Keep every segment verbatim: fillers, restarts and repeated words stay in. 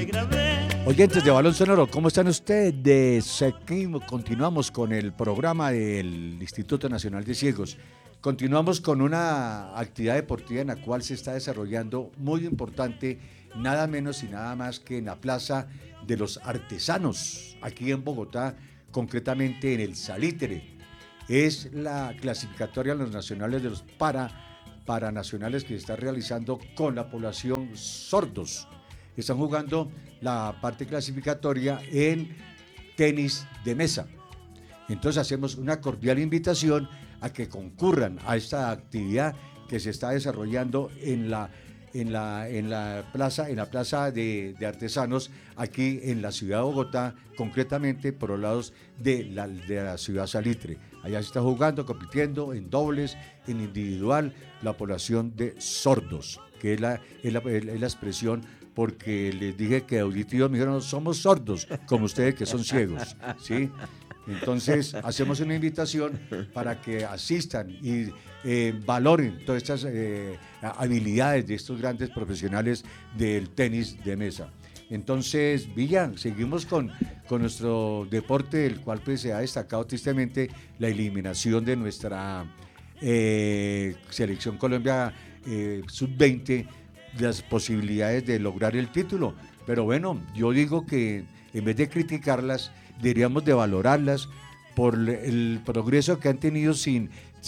Oyentes de Balón Sonoro, ¿cómo están ustedes? Seguimos, continuamos con el programa del Instituto Nacional de Ciegos. Continuamos con una actividad deportiva en la cual se está desarrollando muy importante, nada menos y nada más que en la Plaza de los Artesanos, aquí en Bogotá, concretamente en el Salitre. Es la clasificatoria a los nacionales de los para, paranacionales que se está realizando con la población sordos. Están jugando la parte clasificatoria en tenis de mesa. Entonces hacemos una cordial invitación a que concurran a esta actividad que se está desarrollando en la, en la, en la plaza, en la plaza de, de artesanos aquí en la ciudad de Bogotá, concretamente por los lados de la, de la ciudad Salitre. Allá se está jugando, compitiendo en dobles, en individual, la población de sordos, que es la, es la, es la expresión, porque les dije que auditivos, me dijeron, somos sordos, como ustedes que son ciegos, ¿sí? Entonces, hacemos una invitación para que asistan y eh, valoren todas estas eh, habilidades de estos grandes profesionales del tenis de mesa. Entonces, Villa, seguimos con, con nuestro deporte, el cual pues, se ha destacado tristemente la eliminación de nuestra eh, selección Colombia eh, sub veinte, las posibilidades de lograr el título. Pero bueno, yo digo que en vez de criticarlas, deberíamos de valorarlas por el progreso que han tenido sin,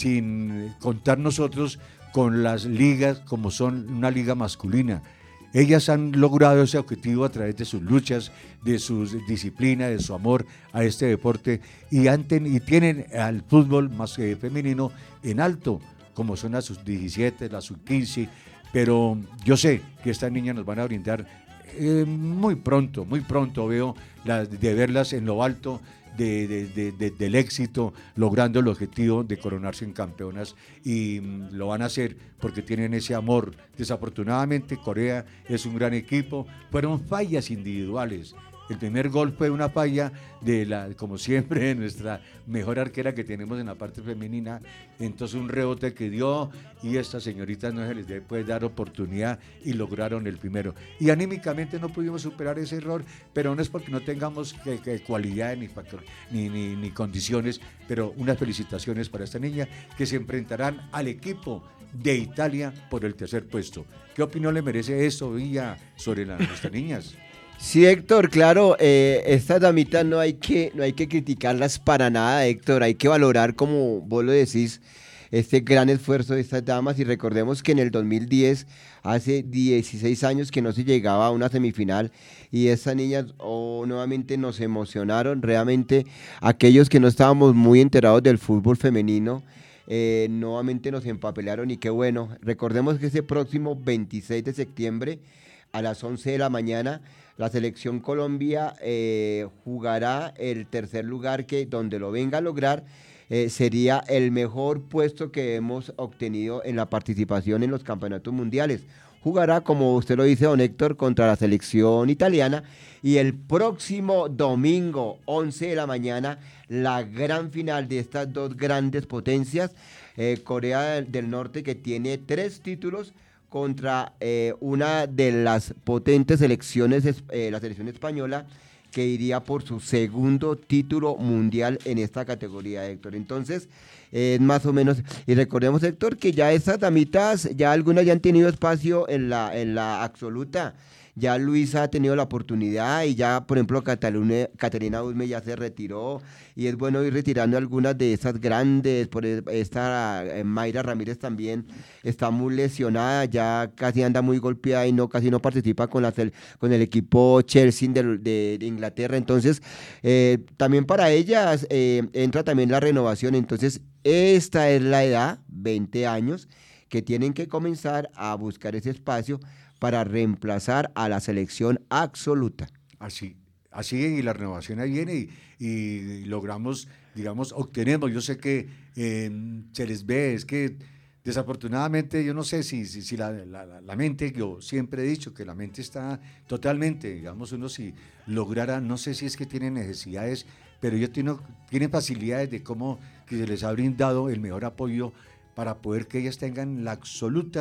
sin contar nosotros con las ligas como son una liga masculina. Ellas han logrado ese objetivo a través de sus luchas, de su disciplina, de su amor a este deporte y, han ten, y tienen al fútbol más eh, femenino en alto, como son las sub diecisiete, las sub quince, pero yo sé que estas niñas nos van a brindar eh, muy pronto, muy pronto veo la, de verlas en lo alto de, de, de, de, del éxito, logrando el objetivo de coronarse en campeonas y mm, lo van a hacer porque tienen ese amor. Desafortunadamente Corea es un gran equipo, fueron fallas individuales. El primer gol fue una falla de la, como siempre, de nuestra mejor arquera que tenemos en la parte femenina. Entonces un rebote que dio y estas señoritas no se les puede dar oportunidad y lograron el primero. Y anímicamente no pudimos superar ese error, pero no es porque no tengamos que, que cualidades ni, ni, ni, ni condiciones, pero unas felicitaciones para esta niña que se enfrentarán al equipo de Italia por el tercer puesto. ¿Qué opinión le merece esto, Villa, sobre las nuestras niñas? Sí, Héctor, claro, eh, estas damitas no hay que no hay que criticarlas para nada, Héctor, hay que valorar, como vos lo decís, este gran esfuerzo de estas damas y recordemos que en el dos mil diez, hace dieciséis años que no se llegaba a una semifinal y estas niñas oh, nuevamente nos emocionaron, realmente aquellos que no estábamos muy enterados del fútbol femenino, eh, nuevamente nos empapelaron y qué bueno, recordemos que ese próximo veintiséis de septiembre a las once de la mañana la selección Colombia eh, jugará el tercer lugar que donde lo venga a lograr eh, sería el mejor puesto que hemos obtenido en la participación en los campeonatos mundiales. Jugará, como usted lo dice, don Héctor, contra la selección italiana y el próximo domingo, once de la mañana, la gran final de estas dos grandes potencias, eh, Corea del Norte, que tiene tres títulos, contra eh, una de las potentes selecciones, eh, la selección española, que iría por su segundo título mundial en esta categoría, Héctor. Entonces, eh, más o menos, y recordemos, Héctor, que ya estas damitas, ya algunas ya han tenido espacio en la, en la absoluta. Ya Luisa ha tenido la oportunidad y ya, por ejemplo, Cataluna, Caterina Usme ya se retiró y es bueno ir retirando algunas de esas grandes, por esta eh, Mayra Ramírez también está muy lesionada, ya casi anda muy golpeada y no casi no participa con, la, con el equipo Chelsea de, de, de Inglaterra, entonces eh, también para ellas eh, entra también la renovación, entonces esta es la edad, veinte años, que tienen que comenzar a buscar ese espacio para reemplazar a la selección absoluta. Así, así y la renovación ahí viene y, y logramos, digamos, obtenemos, yo sé que eh, se les ve, es que desafortunadamente yo no sé si, si, si la, la, la mente, yo siempre he dicho que la mente está totalmente, digamos, uno si lograra, no sé si es que tienen necesidades, pero ellos tienen, tienen facilidades de cómo que se les ha brindado el mejor apoyo para poder que ellas tengan la absoluta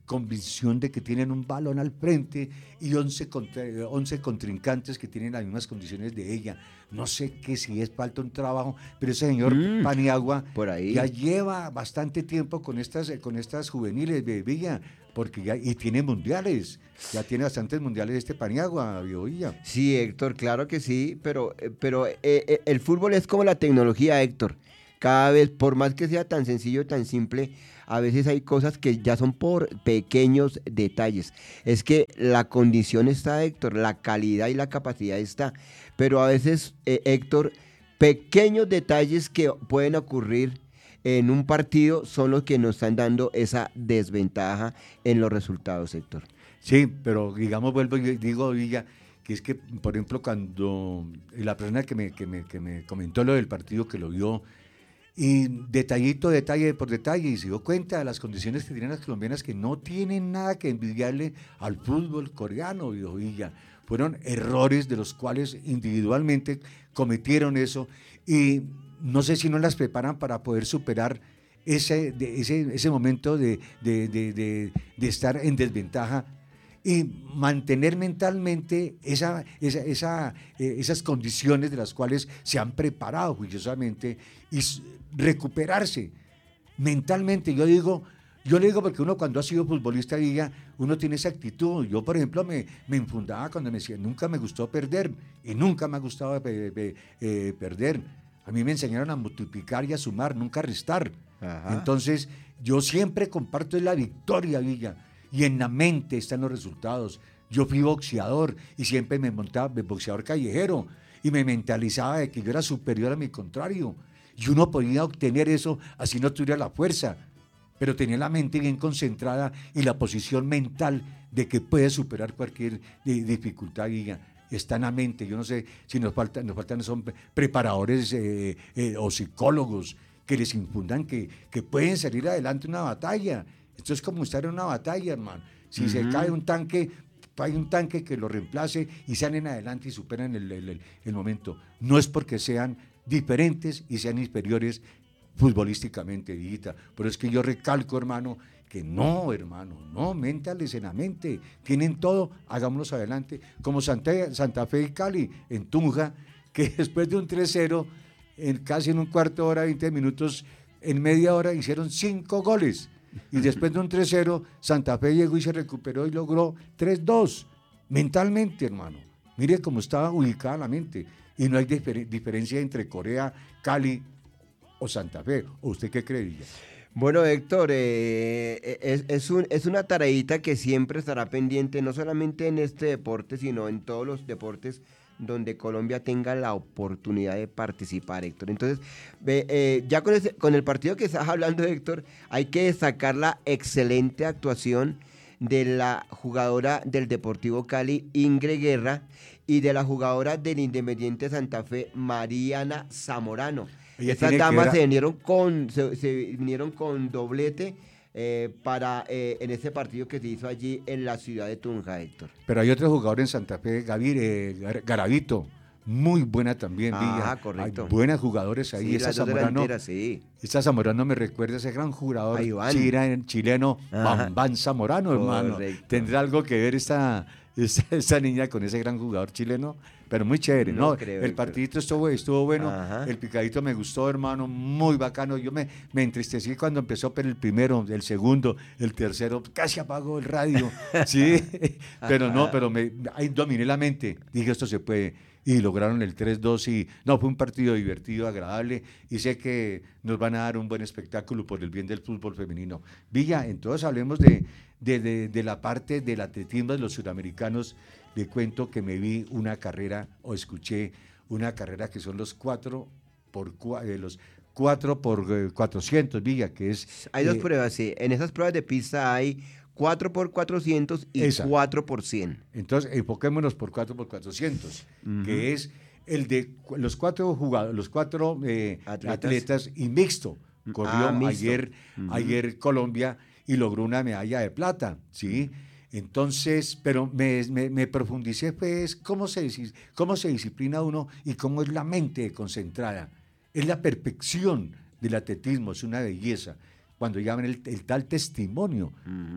convicción de que tienen un balón al frente y once, contra, once contrincantes que tienen las mismas condiciones de ella. No sé qué si es falta un trabajo, pero ese señor mm, Paniagua por ahí. ya lleva bastante tiempo con estas, con estas juveniles de Villa, porque ya, y tiene mundiales, ya tiene bastantes mundiales este Paniagua, Villa. Sí, Héctor, claro que sí, pero, pero eh, eh, el fútbol es como la tecnología, Héctor. Cada vez, por más que sea tan sencillo, tan simple, a veces hay cosas que ya son por pequeños detalles. Es que la condición está, Héctor, la calidad y la capacidad está, pero a veces, eh, Héctor, pequeños detalles que pueden ocurrir en un partido son los que nos están dando esa desventaja en los resultados, Héctor. Sí, pero digamos, vuelvo y digo, Villa, que es que, por ejemplo, cuando la persona que me, que me, que me comentó lo del partido, que lo vio, y detallito, detalle por detalle, y se dio cuenta de las condiciones que tienen las colombianas, que no tienen nada que envidiarle al fútbol coreano, Villa. Fueron errores de los cuales individualmente cometieron eso, y no sé si no las preparan para poder superar ese, de, ese, ese momento de, de, de, de, de estar en desventaja y mantener mentalmente esa, esa, esa, eh, esas condiciones de las cuales se han preparado juiciosamente y recuperarse mentalmente. Yo digo, yo le digo porque uno cuando ha sido futbolista, diga, uno tiene esa actitud. Yo, por ejemplo, me, me infundaba cuando me decía, nunca me gustó perder y nunca me ha gustado eh, eh, eh, perder. A mí me enseñaron a multiplicar y a sumar, nunca a restar. Ajá. Entonces, yo siempre comparto la victoria, Villa. Y en la mente están los resultados. Yo fui boxeador y siempre me montaba, boxeador callejero, y me mentalizaba de que yo era superior a mi contrario. Y uno podía obtener eso así no tuviera la fuerza, pero tenía la mente bien concentrada y la posición mental de que puede superar cualquier dificultad. Y está en la mente. Yo no sé si nos faltan, nos faltan son preparadores eh, eh, o psicólogos que les infundan que, que pueden salir adelante una batalla. Esto es como estar en una batalla, hermano. Si uh-huh. se cae un tanque, hay un tanque que lo reemplace y salen adelante y superan el, el, el, el momento. No es porque sean diferentes y sean inferiores futbolísticamente, Villita. Pero es que yo recalco, hermano, que no, hermano, no, méntales en la mente. Tienen todo, hagámonos adelante. Como Santa, Santa Fe y Cali, en Tunja, que después de un tres cero, en casi en un cuarto de hora, veinte minutos, en media hora hicieron cinco goles. Y después de un tres cero, Santa Fe llegó y se recuperó y logró tres dos. Mentalmente, hermano. Mire cómo estaba ubicada la mente. Y no hay difer- diferencia entre Corea, Cali o Santa Fe. ¿O usted qué cree, Villa? Bueno, Héctor, eh, es, es, un, es una tareita que siempre estará pendiente, no solamente en este deporte, sino en todos los deportes donde Colombia tenga la oportunidad de participar, Héctor. Entonces, eh, eh, ya con, ese, con el partido que estás hablando, Héctor, hay que destacar la excelente actuación de la jugadora del Deportivo Cali, Ingrid Guerra, y de la jugadora del Independiente Santa Fe, Mariana Zamorano. Estas damas se vinieron con, se, se vinieron con doblete eh, para eh, en ese partido que se hizo allí en la ciudad de Tunja, Héctor. Pero hay otro jugador en Santa Fe, Gavir, eh, Garavito, muy buena también, Villa. Ah, correcto. Hay buenos jugadores ahí. Sí, esa Zamorano, sí. Esa Zamorano me recuerda a ese gran jugador chileno, chileno Bambán Zamorano, hermano. Correcto. Tendrá algo que ver esta, esta, esta niña con ese gran jugador chileno, pero muy chévere, ¿no? no creo, el partidito estuvo, estuvo bueno, Ajá. El picadito me gustó, hermano, muy bacano. Yo me, me entristecí cuando empezó pero el primero, el segundo, el tercero, casi apagó el radio, sí, pero no, pero me, ahí dominé la mente, dije esto se puede. Y lograron el tres dos y no, fue un partido divertido, agradable, y sé que nos van a dar un buen espectáculo por el bien del fútbol femenino. Villa, entonces hablemos de, de, de, de la parte del atletismo de los sudamericanos. Le cuento que me vi una carrera, o escuché una carrera que son los cuatro por eh, los cuatro por eh, cuatrocientos, Villa, que es... Hay dos eh, pruebas, sí. En esas pruebas de pista hay cuatro por cuatrocientos y esa. cuatro por cien. Entonces, enfoquémonos por cuatro por cuatrocientos, uh-huh. que es el de los cuatro jugadores, los cuatro eh, atletas. atletas y mixto. Corrió ah, mixto. ayer, uh-huh. ayer Colombia y logró una medalla de plata, ¿sí? Entonces, pero me, me, me profundicé, pues, cómo se, cómo se disciplina uno y cómo es la mente concentrada. Es la perfección del atletismo, es una belleza. Cuando llaman el, el tal testimonio, uh-huh.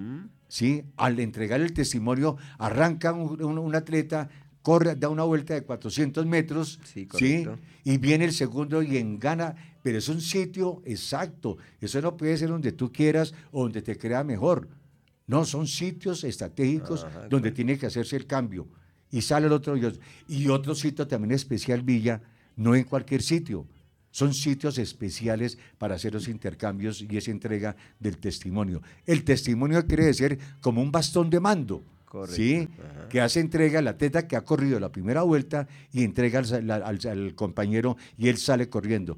¿sí? Al entregar el testimonio, arranca un, un, un atleta, corre, da una vuelta de cuatrocientos metros, Sí, ¿sí? correcto. Y viene el segundo y engana, pero es un sitio exacto. Eso no puede ser donde tú quieras o donde te crea mejor. No, son sitios estratégicos Ajá, donde claro. tiene que hacerse el cambio. Y sale el otro, y otro, y otro sitio también especial, Villa, no en cualquier sitio. Son sitios especiales para hacer los intercambios y esa entrega del testimonio. El testimonio quiere decir como un bastón de mando, Correcto. ¿sí? Ajá. Que hace entrega al atleta que ha corrido la primera vuelta y entrega al, al, al, al compañero y él sale corriendo.